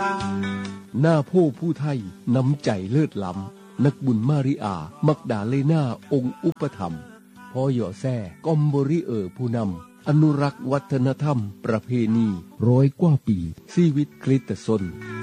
หน้าผู้ไทยน้ำใจเลิศล้ำนักบุญมาริอามักดาเลนาองค์อุปถัมภ์พ่อหย่อแซ่กอมบริผู้นำอนุรักษ์วัฒนธรรมประเพณี100 กว่าปีชีวิตคริสตชน